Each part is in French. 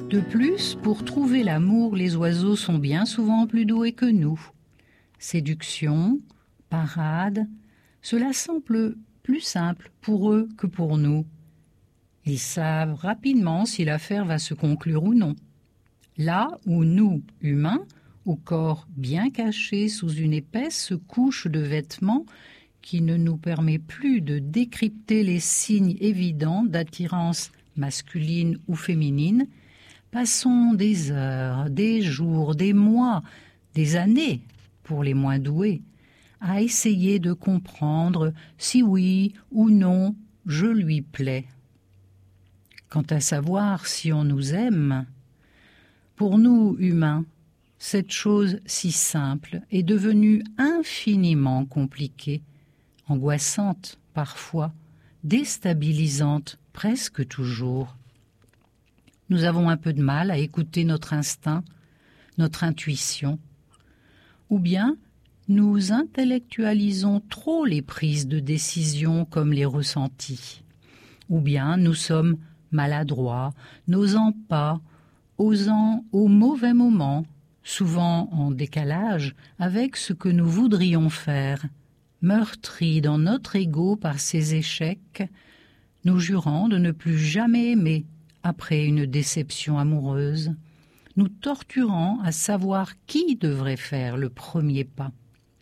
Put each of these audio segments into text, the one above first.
De plus, pour trouver l'amour, les oiseaux sont bien souvent plus doués que nous. Séduction, parade, cela semble plus simple pour eux que pour nous. Ils savent rapidement si l'affaire va se conclure ou non. Là où nous, humains, au corps bien caché sous une épaisse couche de vêtements qui ne nous permet plus de décrypter les signes évidents d'attirance masculine ou féminine, passons des heures, des jours, des mois, des années, pour les moins doués, à essayer de comprendre si oui ou non je lui plais. Quant à savoir si on nous aime, pour nous humains, cette chose si simple est devenue infiniment compliquée, angoissante parfois, déstabilisante presque toujours. Nous avons un peu de mal à écouter notre instinct, notre intuition, ou bien nous intellectualisons trop les prises de décision comme les ressentis, ou bien nous sommes maladroits, n'osant pas, osant au mauvais moment, souvent en décalage avec ce que nous voudrions faire, meurtris dans notre ego par ces échecs, nous jurant de ne plus jamais aimer après une déception amoureuse, nous torturant à savoir qui devrait faire le premier pas.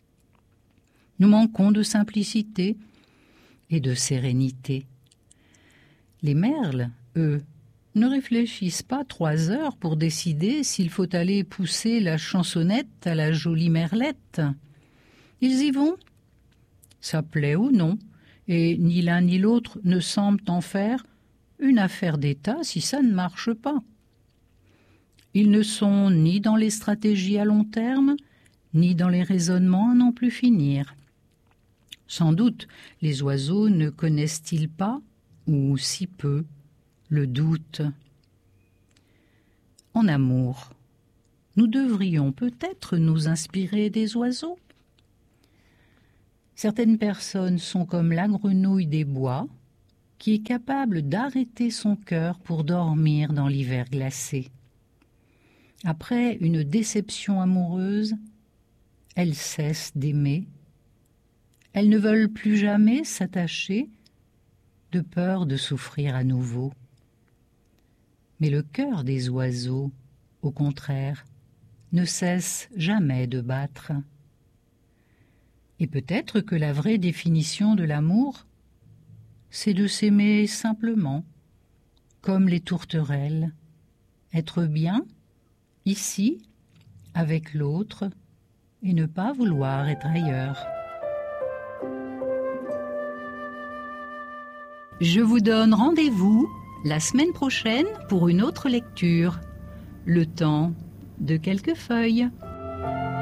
Nous manquons de simplicité et de sérénité. Les merles, eux, ne réfléchissent pas 3 heures pour décider s'il faut aller pousser la chansonnette à la jolie merlette. Ils y vont. Ça plaît ou non, et ni l'un ni l'autre ne semblent en faire une affaire d'État si ça ne marche pas. Ils ne sont ni dans les stratégies à long terme, ni dans les raisonnements à n'en plus finir. Sans doute, les oiseaux ne connaissent-ils pas, ou si peu, le doute. En amour, nous devrions peut-être nous inspirer des oiseaux. Certaines personnes sont comme la grenouille des bois, qui est capable d'arrêter son cœur pour dormir dans l'hiver glacé. Après une déception amoureuse, elles cessent d'aimer. Elles ne veulent plus jamais s'attacher, de peur de souffrir à nouveau. Mais le cœur des oiseaux, au contraire, ne cesse jamais de battre. Et peut-être que la vraie définition de l'amour, c'est de s'aimer simplement, comme les tourterelles, être bien, ici, avec l'autre, et ne pas vouloir être ailleurs. Je vous donne rendez-vous la semaine prochaine pour une autre lecture. Le temps de quelques feuilles.